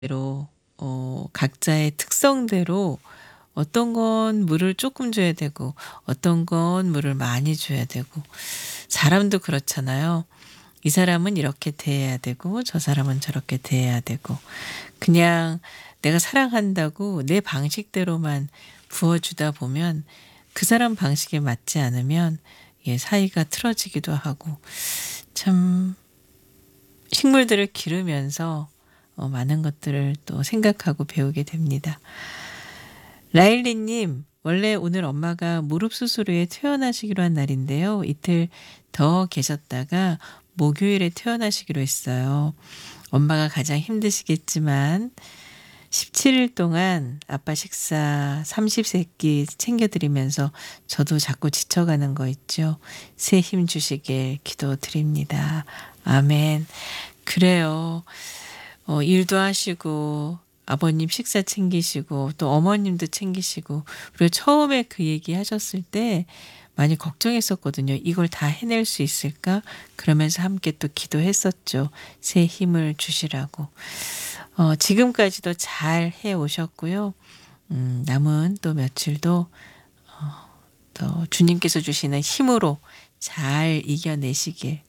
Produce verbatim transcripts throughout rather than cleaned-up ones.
대로 어 각자의 특성대로 어떤 건 물을 조금 줘야 되고 어떤 건 물을 많이 줘야 되고 사람도 그렇잖아요. 이 사람은 이렇게 대해야 되고 저 사람은 저렇게 대해야 되고 그냥 내가 사랑한다고 내 방식대로만 부어 주다 보면 그 사람 방식에 맞지 않으면 예 사이가 틀어지기도 하고 참 식물들을 기르면서 어 많은 것들을 또 생각하고 배우게 됩니다. 라일리 님, 원래 오늘 엄마가 무릎 수술 후에 퇴원하시기로 한 날인데요. 이틀 더 계셨다가 목요일에 퇴원하시기로 했어요. 엄마가 가장 힘드시겠지만 십칠 일 동안 아빠 식사 삼십 세끼 챙겨 드리면서 저도 자꾸 지쳐가는 거 있죠. 새 힘 주시길 기도드립니다. 아멘. 그래요. 어 일도 하시고 아버님 식사 챙기시고 또 어머님도 챙기시고 그리고 처음에 그 얘기하셨을 때 많이 걱정했었거든요. '이걸 다 해낼 수 있을까?' 그러면서 함께 또 기도했었죠. 새 힘을 주시라고. 어 지금까지도 잘 해 오셨고요. 음 남은 또 며칠도 어 또 주님께서 주시는 힘으로 잘 이겨내시길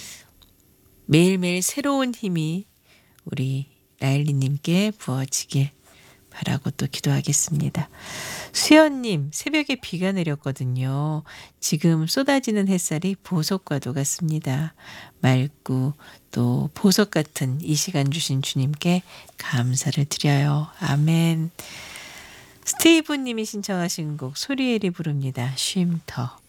매일매일 새로운 힘이 우리 라일리 님께 부어지길 바라고 또 기도하겠습니다. 수연 님, 새벽에 비가 내렸거든요. 지금 쏟아지는 햇살이 보석과도 같습니다. 맑고 또 보석 같은 이 시간 주신 주님께 감사를 드려요. 아멘. 스티브 님이 신청하신 곡 소리엘이 부릅니다. 쉼터.